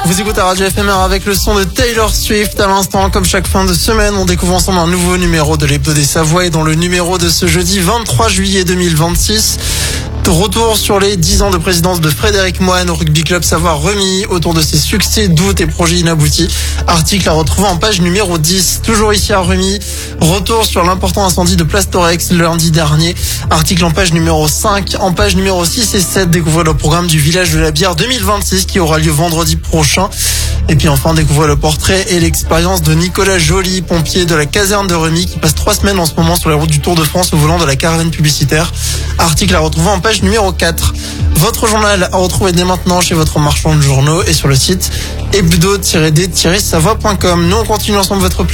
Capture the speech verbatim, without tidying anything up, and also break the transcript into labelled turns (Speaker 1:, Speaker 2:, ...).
Speaker 1: Vous écoutez Radio F M R avec le son de Taylor Swift à l'instant. Comme chaque fin de semaine, on découvre ensemble un nouveau numéro de l'Hebdo des Savoies et dans le numéro de ce jeudi vingt-trois juillet deux mille vingt-six. Retour sur les dix ans de présidence de Frédéric Moine au Rugby Club Savoie remis autour de ses succès, doutes et projets inaboutis. Article à retrouver en page numéro dix. Toujours ici à Remy. Retour sur l'important incendie de Place Torex lundi dernier. Article en page numéro cinq. En page numéro six et sept, découvrez le programme du Village de la Bière deux mille vingt-six qui aura lieu vendredi prochain. Et puis enfin, découvrez le portrait et l'expérience de Nicolas Joly, pompier de la caserne de Remy, qui passe trois semaines en ce moment sur les routes du Tour de France au volant de la caravane publicitaire. Article à retrouver en page numéro quatre. Votre journal à retrouver dès maintenant chez votre marchand de journaux et sur le site hebdo tiret d tiret savoie point com. Nous on continue ensemble votre